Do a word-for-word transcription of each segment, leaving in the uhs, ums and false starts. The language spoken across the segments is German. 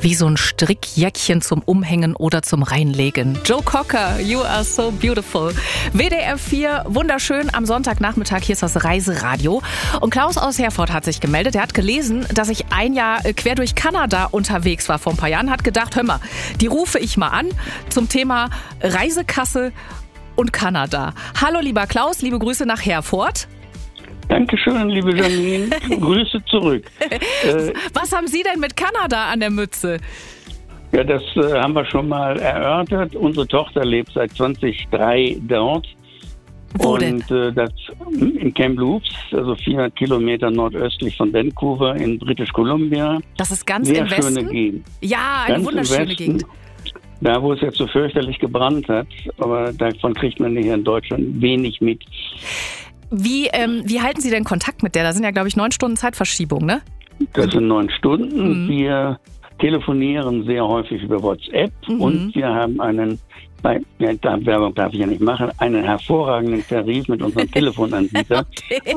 wie so ein Strickjäckchen zum Umhängen oder zum Reinlegen. Joe Cocker, You Are So Beautiful. W D R vier, wunderschön am Sonntagnachmittag. Hier ist das Reiseradio. Und Klaus aus Herford hat sich gemeldet. Er hat gelesen, dass ich ein Jahr quer durch Kanada unterwegs war vor ein paar Jahren. Hat gedacht, hör mal, die rufe ich mal an zum Thema Reisekasse und Kanada. Hallo lieber Klaus, liebe Grüße nach Herford. Dankeschön, liebe Janine. Grüße zurück. äh, Was haben Sie denn mit Kanada an der Mütze? Ja, das äh, haben wir schon mal erörtert. Unsere Tochter lebt seit zweitausenddrei dort. Wo und denn? Äh, das in Kamloops, also vierhundert Kilometer nordöstlich von Vancouver in British Columbia. Das ist ganz Sehr im Westen? schöne Gegend. Ja, eine Ganz wunderschöne im Westen, Gegend. Da, wo es jetzt so fürchterlich gebrannt hat. Aber davon kriegt man hier in Deutschland wenig mit. Wie, ähm, wie halten Sie denn Kontakt mit der? Da sind ja, glaube ich, neun Stunden Zeitverschiebung, ne? Das sind neun Stunden. Mhm. Wir telefonieren sehr häufig über WhatsApp Mhm. und wir haben einen, bei, ja, da Werbung darf ich ja nicht machen, einen hervorragenden Tarif mit unserem Telefonanbieter. Okay.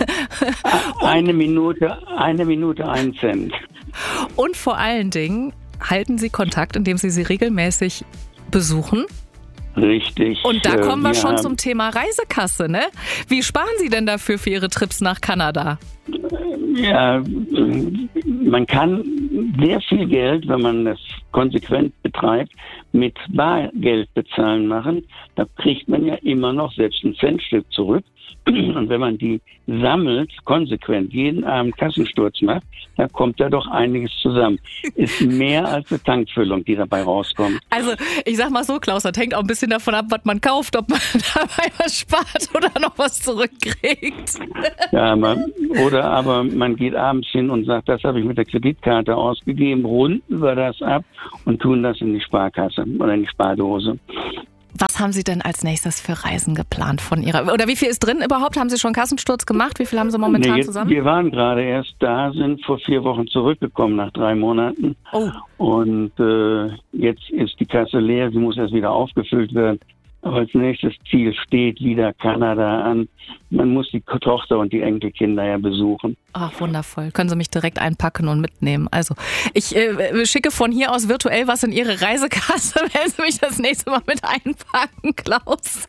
Eine Minute, eine Minute, ein Cent. Und vor allen Dingen halten Sie Kontakt, indem Sie sie regelmäßig besuchen. Richtig. Und da kommen wir, wir schon haben, zum Thema Reisekasse, ne? Wie sparen Sie denn dafür für Ihre Trips nach Kanada? Ja, man kann sehr viel Geld, wenn man das konsequent betreibt, mit Bargeld bezahlen machen. Da kriegt man ja immer noch selbst ein Centstück zurück. Und wenn man die sammelt, konsequent jeden Abend Kassensturz macht, da kommt ja doch einiges zusammen. Ist mehr als eine Tankfüllung, die dabei rauskommt. Also ich sag mal so, Klaus, das hängt auch ein bisschen davon ab, was man kauft, ob man dabei was spart oder noch was zurückkriegt. Ja, man, oder aber man geht abends hin und sagt, das habe ich mit der Kreditkarte ausgegeben, runden wir das ab und tun das in die Sparkasse oder in die Spardose. Was haben Sie denn als nächstes für Reisen geplant von Ihrer... Oder wie viel ist drin überhaupt? Haben Sie schon Kassensturz gemacht? Wie viel haben Sie momentan nee, jetzt, zusammen? Wir waren gerade erst da, sind vor vier Wochen zurückgekommen nach drei Monaten. Oh. Und äh, jetzt ist die Kasse leer, sie muss erst wieder aufgefüllt werden. Aber als nächstes Ziel steht wieder Kanada an. Man muss die Tochter und die Enkelkinder ja besuchen. Ach, wundervoll. Können Sie mich direkt einpacken und mitnehmen. Also, ich äh, schicke von hier aus virtuell was in Ihre Reisekasse, wenn Sie mich das nächste Mal mit einpacken, Klaus.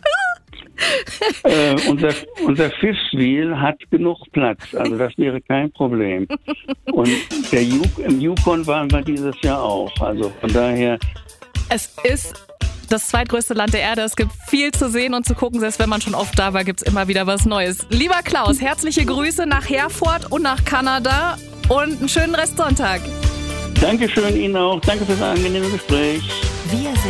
äh, unser, unser Fifth-Wheel hat genug Platz, also das wäre kein Problem. Und der Yuk- im Yukon waren wir dieses Jahr auch. Also von daher... Es ist das zweitgrößte Land der Erde. Es gibt viel zu sehen und zu gucken. Selbst wenn man schon oft da war, gibt es immer wieder was Neues. Lieber Klaus, herzliche Grüße nach Herford und nach Kanada und einen schönen Restsonntag. Dankeschön Ihnen auch. Danke für das angenehme Gespräch. Wir sind